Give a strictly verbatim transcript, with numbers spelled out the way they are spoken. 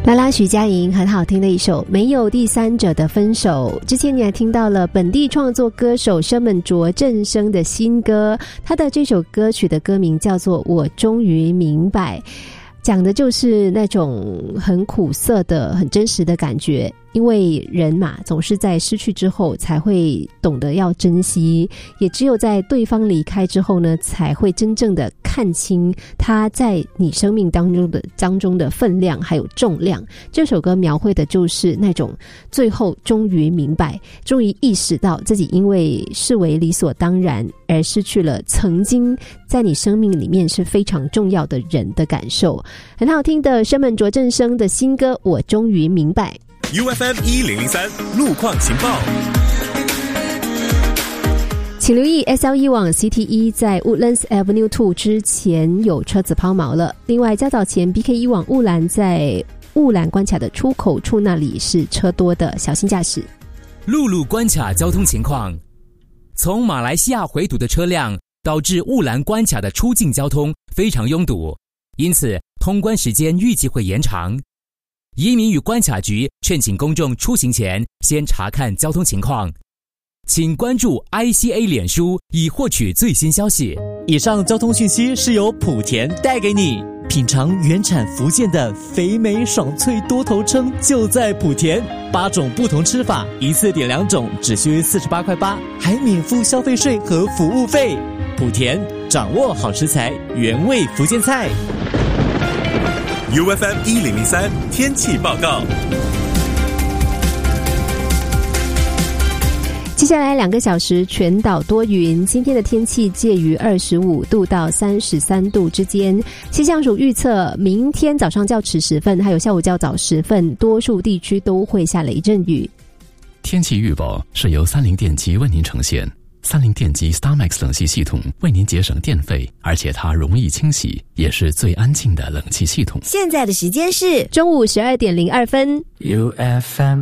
拉拉徐佳莹很好听的一首《没有第三者的分手》。之前你还听到了本地创作歌手生门卓振声的新歌，他的这首歌曲的歌名叫做《我终于明白》，讲的就是那种很苦涩的很真实的感觉。因为人嘛，总是在失去之后才会懂得要珍惜，也只有在对方离开之后呢，才会真正的看清他在你生命当中的当中的分量还有重量。这首歌描绘的就是那种最后终于明白，终于意识到自己因为视为理所当然而失去了曾经在你生命里面是非常重要的人的感受。很好听的生门卓振声的新歌《我终于明白》。 U F M 一零零三路况情报， 请留意 S L 一 往 C T 一 在 Woodlands Avenue 二之前有车子抛锚了。另外较早前 B K 一 往雾兰在雾兰关卡的出口处那里是车多的，小心驾驶。 陆路关卡交通情况，从马来西亚回堵的车辆导致雾兰关卡的出境交通非常拥堵，因此通关时间预计会延长。移民与关卡局劝请公众出行前先查看交通情况，请关注 I C A 脸书以获取最新消息。 以上交通讯息是由莆田带给你。品尝原产福建的肥美爽脆多头称就在莆田，八种不同吃法，一次点两种，只需四十八块八，还免付消费税和服务费。莆田掌握好食材，原味福建菜。 U F M 一零零三天气报告。 接下来两个小时全岛多云，今天的天气介于二十五度到三十三度之间。气象署预测，明天早上较迟时分还有下午较早时分，多数地区都会下雷阵雨。 天气预报是由三菱电机为您呈现。三菱电机 StarMax 冷气系统为您节省电费，而且它容易清洗，也是最安静的冷气系统。 现在的时间是中午十二点零二分。 U F M